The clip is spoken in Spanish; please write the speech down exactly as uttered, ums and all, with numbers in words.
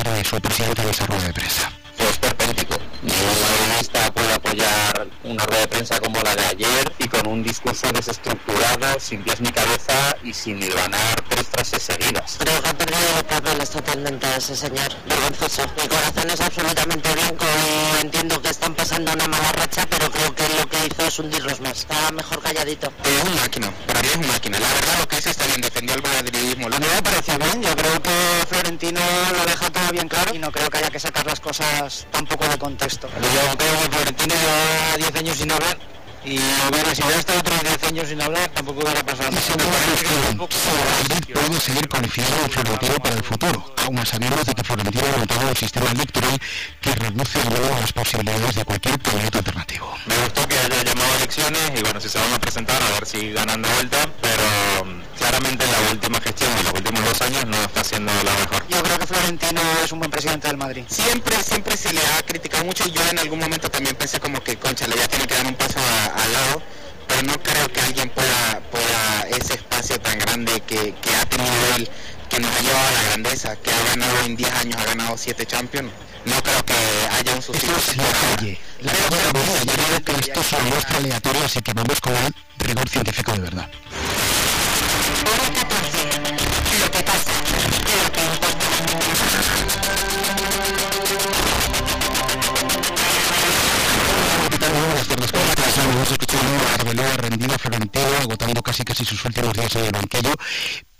de su presidente en esa rueda de prensa. Pues perpéntico. Ningún madridista puede apoyar una rueda de prensa como la de ayer y con un discurso desestructurado, sin pies ni cabeza y sin hilvanar tres frases seguidas. Creo que ha perdido los papeles totalmente ese señor, vergonzoso. Mi corazón es absolutamente blanco y entiendo que están pasando una mala racha, pero creo que lo que hizo es hundirlos más. Está mejor calladito. Es un máquina, para mí es un máquina. La verdad lo que hizo está bien, defendió el madridismo. A mí me pareció bien, yo creo que Florentino lo deja todo bien claro y no creo que haya que sacar las cosas tampoco de contexto. Yo creo que Florentino lleva diez años sin hablar y bueno, si hubiera estado otros diez años sin hablar tampoco hubiera pasado nada. Puede seguir confiando en Florentino para el futuro, aún sabiendo de que Florentino ha montado un sistema electoral que reduce luego las posibilidades de cualquier proyecto alternativo. Me gustó que haya llamado a elecciones y bueno, si se van a presentar a ver si ganan de vuelta, pero um, claramente la última gestión de los últimos dos años no está siendo la mejor. Yo creo que Florentino es un buen presidente del Madrid. Siempre, siempre se le ha criticado mucho y yo en algún momento también pensé como que, concha, le ya tiene que dar un paso a, al lado, pero no creo que alguien pueda, pueda ese espacio tan grande que, que ha tenido él, que nos ha llevado a la grandeza, que ha ganado en diez años, ha ganado siete Champions. No creo que haya un sustituto. Esto es la calle. La calle de la vida. Yo creo que esto es una muestra aleatoria, así que vamos con el rigor científico de verdad. Hora catorce. Lo que pasa, lo que importa. Hemos escuchado a Arbeloa rendido a Florentino, agotando casi casi sus últimos días en el banquillo,